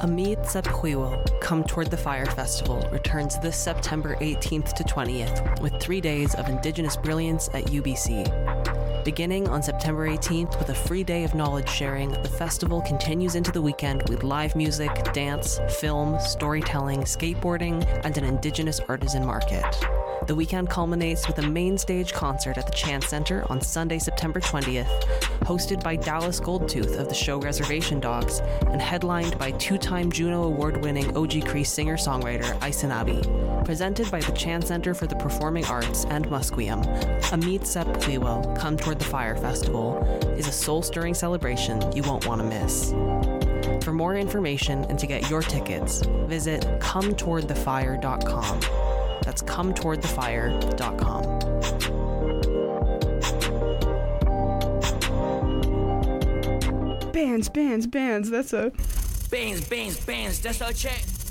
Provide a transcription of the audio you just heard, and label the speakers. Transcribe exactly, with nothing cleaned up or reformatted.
Speaker 1: Amit Sephuiwel, Come Toward the Fire Festival returns this September eighteenth to twentieth with three days of Indigenous brilliance at U B C. Beginning on September eighteenth with a free day of knowledge sharing, the festival continues into the weekend with live music, dance, film, storytelling, skateboarding, and an Indigenous artisan market. The weekend culminates with a main stage concert at the Chance Center on Sunday, September twentieth, hosted by Dallas Goldtooth of the show Reservation Dogs, and headlined by two-time Juno Award-winning Oji-Cree singer-songwriter Aisinabi. Presented by the Chance Center for the Performing Arts and Musqueam, Amit Sephuiwel, Come Toward the Fire Festival is a soul-stirring celebration you won't want to miss. For more information and to get your tickets, visit come toward the fire dot com. That's come toward the fire dot com.
Speaker 2: Bands, bands, bands. That's a...
Speaker 3: Bands, bands, bands. That's our check.